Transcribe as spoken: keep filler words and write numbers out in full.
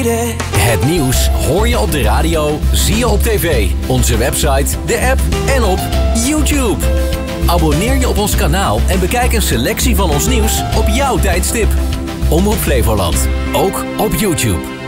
it. Het nieuws hoor je op de radio, zie je op tv, onze website, de app en op YouTube. Abonneer je op ons kanaal en bekijk een selectie van ons nieuws op jouw tijdstip. Omroep Flevoland, ook op YouTube.